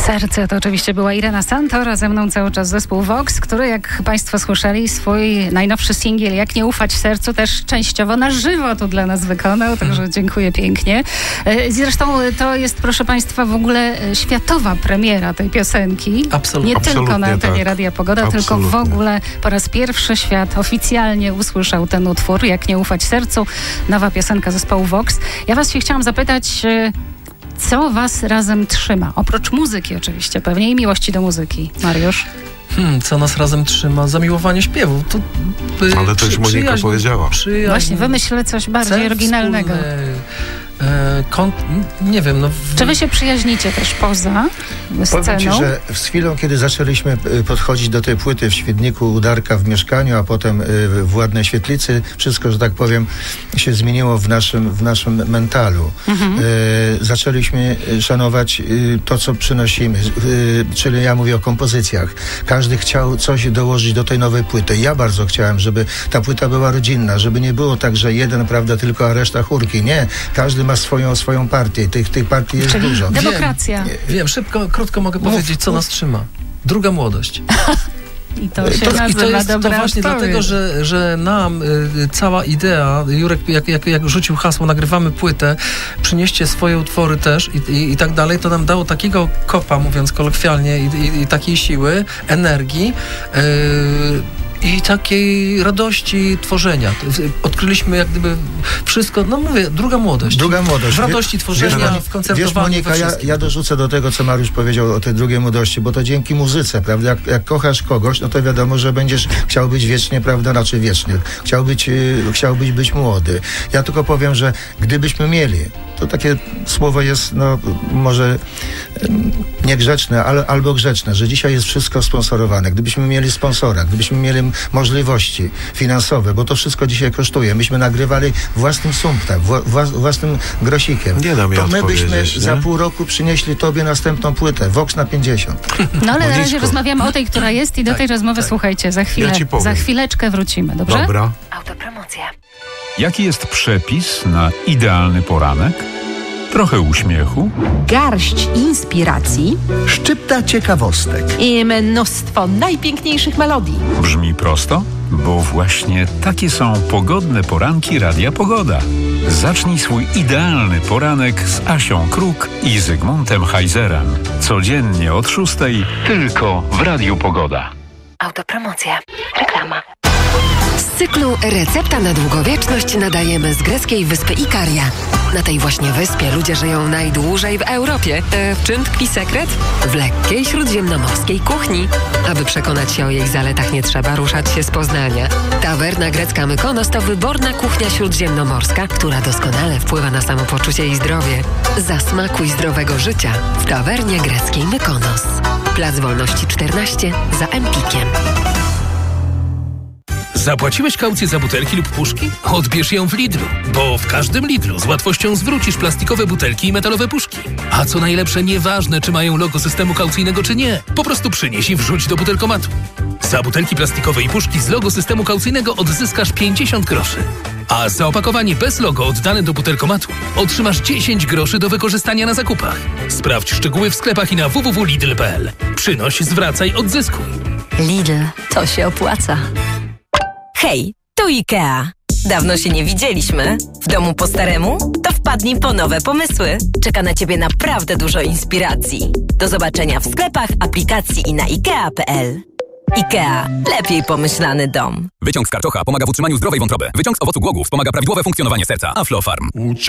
Serce to oczywiście była Irena Santor, a ze mną cały czas zespół Vox, który, jak Państwo słyszeli, swój najnowszy singiel Jak nie ufać sercu też częściowo na żywo tu dla nas wykonał, także dziękuję pięknie. Zresztą to jest, proszę Państwa, w ogóle światowa premiera tej piosenki. Absolutnie. Nie tylko na antenie Radia Pogoda, Absolutnie. tylko w ogóle po raz pierwszy świat oficjalnie usłyszał ten utwór Jak nie ufać sercu. Nowa piosenka zespołu Vox. Ja Was się chciałam zapytać, co was razem trzyma? Oprócz muzyki oczywiście, pewnie i miłości do muzyki. Mariusz? Co nas razem trzyma? Zamiłowanie śpiewu. Ale to już Monika powiedziała. Właśnie, wymyślę coś bardziej oryginalnego. Nie wiem. Czy wy się przyjaźnicie też poza sceną? Powiem ci, że z chwilą, kiedy zaczęliśmy podchodzić do tej płyty w Świdniku u Darka w mieszkaniu, a potem w Ładnej Świetlicy, wszystko, że tak powiem, się zmieniło w naszym mentalu. Zaczęliśmy szanować to, co przynosimy. Czyli ja mówię o kompozycjach. Każdy chciał coś dołożyć do tej nowej płyty. Ja bardzo chciałem, żeby ta płyta była rodzinna, żeby nie było tak, że jeden, prawda, tylko, a reszta chórki. Nie. Każdy ma swoją partię. Tych partii jest czyli dużo. Demokracja. Wiem, krótko mogę powiedzieć, co nas trzyma. Druga młodość. I to się nazywa dobra to właśnie dlatego, że nam cała idea, Jurek jak rzucił hasło, nagrywamy płytę, przynieście swoje utwory też i tak dalej, to nam dało takiego kopa, mówiąc kolokwialnie, i takiej siły, energii, i takiej radości tworzenia. Odkryliśmy jak gdyby wszystko, mówię, druga młodość. W radości tworzenia, w koncertowaniu. Wiesz, Monika, ja dorzucę do tego, co Mariusz powiedział o tej drugiej młodości, bo to dzięki muzyce, prawda? Jak kochasz kogoś, no to wiadomo, że będziesz chciał być wiecznie, prawda? Znaczy wiecznie. Chciałbyś być młody. Ja tylko powiem, że gdybyśmy mieli, to takie słowo jest, może niegrzeczne, albo grzeczne, że dzisiaj jest wszystko sponsorowane. Gdybyśmy mieli sponsora, gdybyśmy mieli możliwości finansowe, bo to wszystko dzisiaj kosztuje. Myśmy nagrywali własnym sumptem, własnym grosikiem. To my byśmy za pół roku przynieśli tobie następną płytę, Vox na 50. No ale na razie rozmawiamy o tej, która jest i do tej rozmowy słuchajcie, za chwileczkę wrócimy, dobrze? Dobra. Autopromocja. Jaki jest przepis na idealny poranek? Trochę uśmiechu, Garść inspiracji Szczypta ciekawostek. i mnóstwo najpiękniejszych melodii. brzmi prosto, bo właśnie takie są pogodne poranki Radia Pogoda. Zacznij swój idealny poranek z Asią Kruk i Zygmuntem Heizerem. Codziennie od 6 tylko w Radiu Pogoda. Autopromocja. Reklama. Z cyklu Recepta na długowieczność nadajemy z greckiej wyspy Ikaria. Na tej właśnie wyspie ludzie żyją najdłużej w Europie. W czym tkwi sekret? W lekkiej śródziemnomorskiej kuchni. Aby przekonać się o jej zaletach, nie trzeba ruszać się z Poznania. Tawerna grecka Mykonos to wyborna kuchnia śródziemnomorska, która doskonale wpływa na samopoczucie i zdrowie. Zasmakuj zdrowego życia w tawernie greckiej Mykonos. Plac Wolności 14 za Empikiem. Zapłaciłeś kaucję za butelki lub puszki? Odbierz ją w Lidlu, bo w każdym Lidlu z łatwością zwrócisz plastikowe butelki i metalowe puszki. A co najlepsze, nieważne czy mają logo systemu kaucyjnego czy nie, po prostu przynieś i wrzuć do butelkomatu. Za butelki plastikowe i puszki z logo systemu kaucyjnego odzyskasz 50 groszy. A za opakowanie bez logo oddane do butelkomatu otrzymasz 10 groszy do wykorzystania na zakupach. Sprawdź szczegóły w sklepach i na www.lidl.pl. Przynoś, zwracaj, odzyskuj. Lidl, to się opłaca. Hej, tu IKEA. Dawno się nie widzieliśmy. W domu po staremu? To wpadnij po nowe pomysły. Czeka na Ciebie naprawdę dużo inspiracji. Do zobaczenia w sklepach, aplikacji i na IKEA.pl. IKEA. Lepiej pomyślany dom. Wyciąg z karczocha pomaga w utrzymaniu zdrowej wątroby. Wyciąg z owocu głogów wspomaga prawidłowe funkcjonowanie serca. Aflofarm.